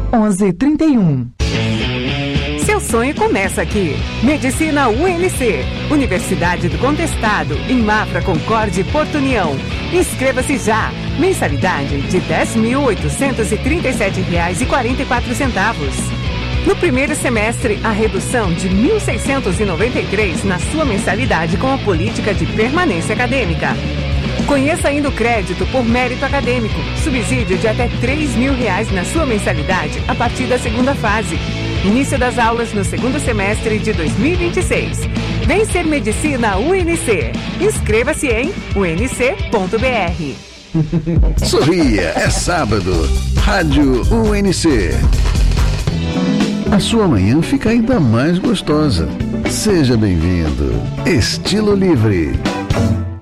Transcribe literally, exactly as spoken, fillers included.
onze trinta e um. Seu sonho começa aqui. Medicina U N C, Universidade do Contestado, em Mafra, Concórdia e Porto União. Inscreva-se já. Mensalidade de dez mil oitocentos e trinta e sete reais e quarenta e quatro centavos. No primeiro semestre, a redução de mil seiscentos e noventa e três na sua mensalidade com a política de permanência acadêmica. Conheça ainda o crédito por mérito acadêmico, subsídio de até três mil reais na sua mensalidade a partir da segunda fase. Início das aulas no segundo semestre de dois mil e vinte e seis. Vem ser Medicina U N C. Inscreva-se em u n c ponto b r. Sorria, é sábado. Rádio U N C. A sua manhã fica ainda mais gostosa. Seja bem-vindo. Estilo Livre.